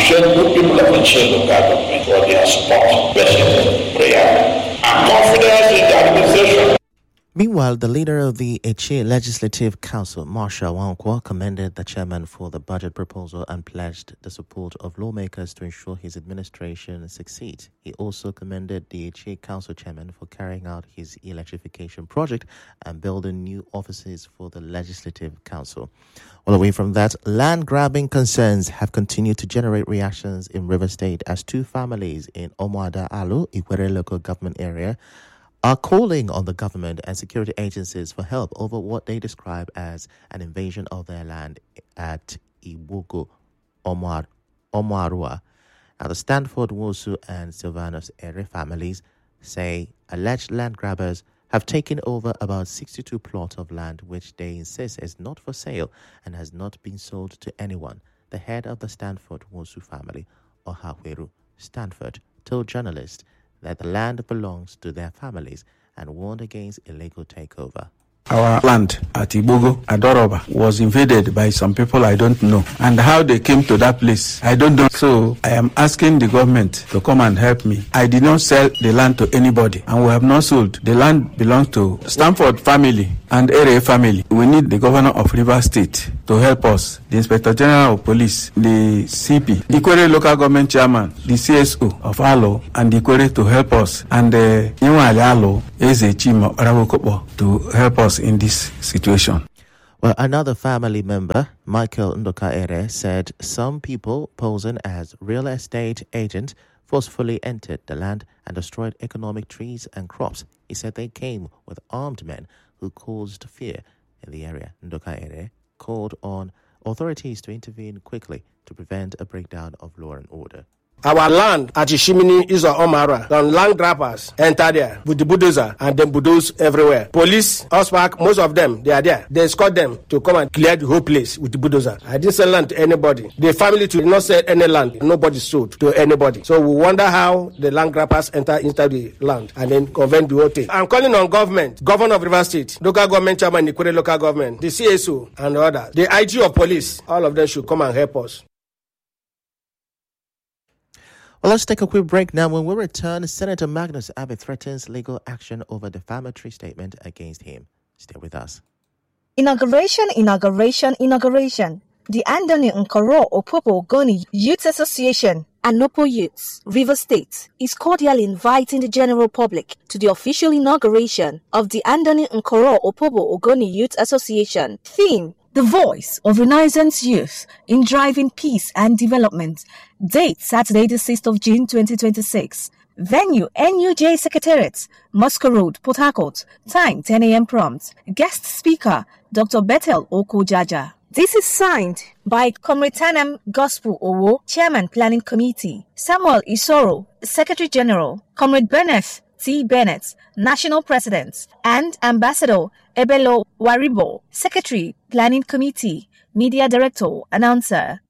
appreciate good people of Echie local government for their support, blessing, prayer, and confidence in the administration. Meanwhile, the leader of the Echie Legislative Council, Marsha Nwankwo, commended the chairman for the budget proposal and pledged the support of lawmakers to ensure his administration succeeds. He also commended the Echie Council chairman for carrying out his electrification project and building new offices for the Legislative Council. All away from that, land-grabbing concerns have continued to generate reactions in River State as two families in Omuada Alu, Ikwere local government area, are calling on the government and security agencies for help over what they describe as an invasion of their land at Ibugo, Omuarua. Now, the Stanford, Wosu, and Sylvanus Ere families say alleged land grabbers have taken over about 62 plots of land which they insist is not for sale and has not been sold to anyone. The head of the Stanford, Wosu family, Ohahweru Stanford, told journalists that the land belongs to their families and warned against illegal takeover. Our land at Ibugo, Adoroba, was invaded by some people I don't know. And how they came to that place, I don't know. So I am asking the government to come and help me. I did not sell the land to anybody, and we have not sold. The land belongs to Stanford family and Ere family. We need the governor of River State to help us, the Inspector General of Police, the CP, the Ikwere local government chairman, the CSO of Alo, and the Ikwere to help us, and the Iwale Alo, Eze Chima Orawokopo, to help us in this situation. Well, another family member, Michael Ndoka Ere, said some people posing as real estate agents forcefully entered the land and destroyed economic trees and crops. He said they came with armed men who caused fear in the area. Ndoka Ere called on authorities to intervene quickly to prevent a breakdown of law and order. Our land at Ishimini is Omara. The land grabbers enter there with the bulldozer and then bulldoze everywhere. Police, Ospark, most of them, they are there. They escort them to come and clear the whole place with the bulldozer. I didn't sell land to anybody. The family did not sell any land. Nobody sold to anybody. So we wonder how the land grabbers enter into the land and then convert the whole thing. I'm calling on government, governor of River State, local government chairman, Ikwere local government, the CSO and the other, the IG of police, all of them should come and help us. Well, let's take a quick break now. When we return, Senator Magnus Abbey threatens legal action over defamatory statement against him. Stay with us. Inauguration. The Andoni Nkoro Opobo Ogoni Youth Association and Nopo Youths, River State, is cordially inviting the general public to the official inauguration of the Andoni Nkoro Opobo Ogoni Youth Association. Theme: the voice of Renaissance youth in driving peace and development. Date: Saturday, the 6th of June, 2026. Venue: NUJ Secretariat, Moscow Road, Port Harcourt. Time: 10 a.m. prompt. Guest speaker: Dr. Bethel Okojaja. This is signed by Comrade Tanem Gospel Owo, Chairman Planning Committee, Samuel Isoro, Secretary General, Comrade Bennett T. Bennett, National President, and Ambassador Ebelo Waribo, Secretary Planning Committee, Media Director, Announcer.